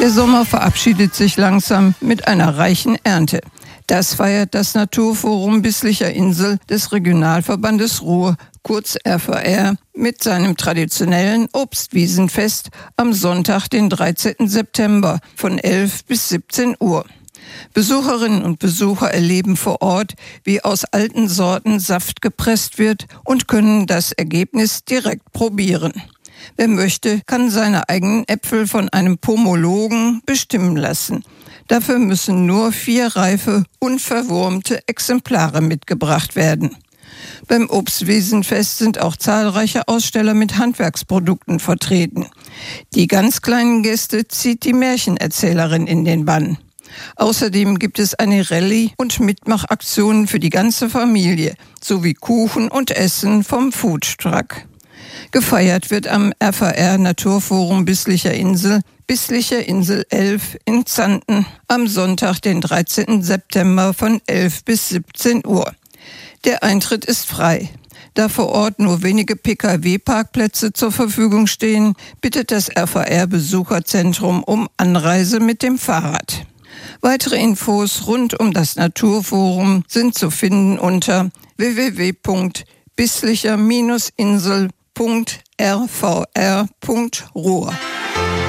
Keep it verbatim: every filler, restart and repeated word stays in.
Der Sommer verabschiedet sich langsam mit einer reichen Ernte. Das feiert das Naturforum Bisslicher Insel des Regionalverbandes Ruhr, kurz R V R, mit seinem traditionellen Obstwiesenfest am Sonntag, den dreizehnten September von elf bis siebzehn Uhr. Besucherinnen und Besucher erleben vor Ort, wie aus alten Sorten Saft gepresst wird und können das Ergebnis direkt probieren. Wer möchte, kann seine eigenen Äpfel von einem Pomologen bestimmen lassen. Dafür müssen nur vier reife, unverwurmte Exemplare mitgebracht werden. Beim Obstwiesenfest sind auch zahlreiche Aussteller mit Handwerksprodukten vertreten. Die ganz kleinen Gäste zieht die Märchenerzählerin in den Bann. Außerdem gibt es eine Rallye und Mitmachaktionen für die ganze Familie, sowie Kuchen und Essen vom Foodtruck. Gefeiert wird am R V R Naturforum Bisslicher Insel, Bisslicher Insel elf in Zanten, am Sonntag, den dreizehnten September von elf bis siebzehn Uhr. Der Eintritt ist frei. Da vor Ort nur wenige Pkw-Parkplätze zur Verfügung stehen, bittet das R V R-Besucherzentrum um Anreise mit dem Fahrrad. Weitere Infos rund um das Naturforum sind zu finden unter w w w punkt bisslicher Insel punkt r v r punkt ruhr.